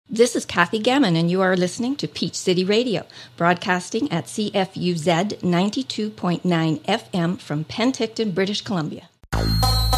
This is Kathy Gammon, and you are listening to Peach City Radio, broadcasting at CFUZ 92.9 FM from Penticton, British Columbia.